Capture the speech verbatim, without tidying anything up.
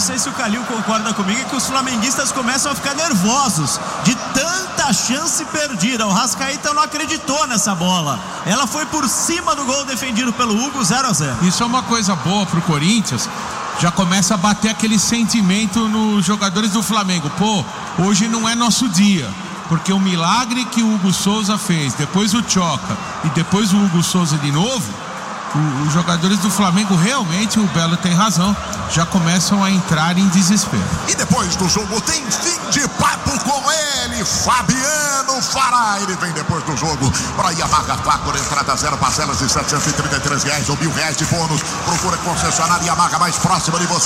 sei se o Calil concorda comigo, é que os flamenguistas começam a ficar nervosos de tanta chance perdida. O Rascaeta não acreditou nessa bola. Ela foi por cima do gol defendido pelo Hugo, zero a zero. Isso é uma coisa boa pro Corinthians. Já começa a bater aquele sentimento nos jogadores do Flamengo. Pô, hoje não é nosso dia. Porque o milagre que o Hugo Souza fez, depois o Tchoca e depois o Hugo Souza de novo, o, os jogadores do Flamengo realmente, o Belo tem razão, já começam a entrar em desespero. E depois do jogo tem fim de papo com ele, Fabiano Fará. Ele vem depois do jogo para Yamaha Factor, entrada zero, parcelas de setecentos e trinta e três reais ou mil reais de bônus. Procura concessionária Yamaha mais próxima de você.